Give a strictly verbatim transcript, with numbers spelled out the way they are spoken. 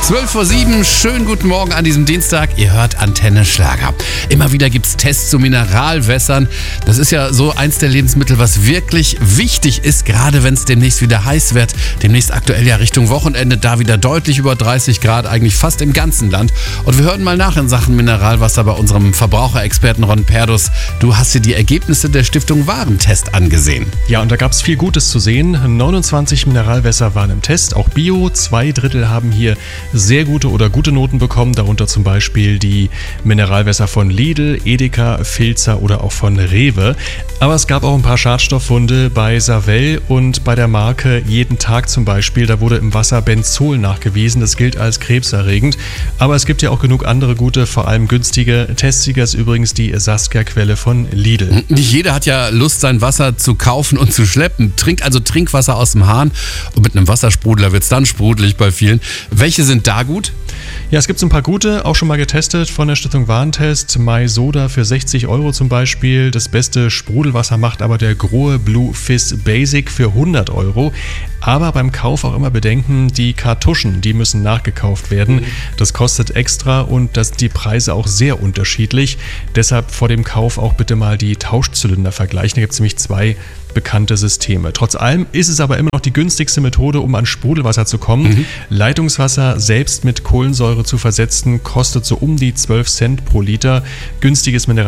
zwölf vor sieben, schönen guten Morgen an diesem Dienstag. Ihr hört Antenne Schlager. Immer wieder gibt es Tests zu Mineralwässern. Das ist ja so eins der Lebensmittel, was wirklich wichtig ist, gerade wenn es demnächst wieder heiß wird. Demnächst aktuell ja Richtung Wochenende, da wieder deutlich über dreißig Grad, eigentlich fast im ganzen Land. Und wir hören mal nach in Sachen Mineralwasser bei unserem Verbraucherexperten Ron Perdus. Du hast dir die Ergebnisse der Stiftung Warentest angesehen. Ja, und da gab es viel Gutes zu sehen. neunundzwanzig Mineralwässer waren im Test, auch Bio. Zwei Drittel haben hier sehr gute oder gute Noten bekommen, darunter zum Beispiel die Mineralwässer von Lidl, Edeka, Filzer oder auch von Rewe. Aber es gab auch ein paar Schadstofffunde bei Savell und bei der Marke Jeden Tag zum Beispiel. Da wurde im Wasser Benzol nachgewiesen, das gilt als krebserregend. Aber es gibt ja auch genug andere gute, vor allem günstige. Testsieger ist übrigens die Saskia-Quelle von Lidl. Nicht jeder hat ja Lust, sein Wasser zu kaufen und zu schleppen. Trink also Trinkwasser aus dem Hahn und mit einem Wassersprudler wird es dann sprudelig bei vielen. Welche sind da gut? Ja, es gibt so ein paar gute, auch schon mal getestet von der Stiftung Warentest. My Soda für sechzig Euro zum Beispiel. Das beste Sprudelwasser macht aber der Grohe Blue Fizz Basic für hundert Euro. Aber beim Kauf auch immer bedenken, die Kartuschen, die müssen nachgekauft werden. Das kostet extra und das, die Preise auch sehr unterschiedlich. Deshalb vor dem Kauf auch bitte mal die Tauschzylinder vergleichen. Da gibt es nämlich zwei bekannte Systeme. Trotz allem ist es aber immer noch die günstigste Methode, um an Sprudelwasser zu kommen. Mhm. Leitungswasser selbst mit Kohlensäure zu versetzen, kostet so um die zwölf Cent pro Liter. Günstiges Mineral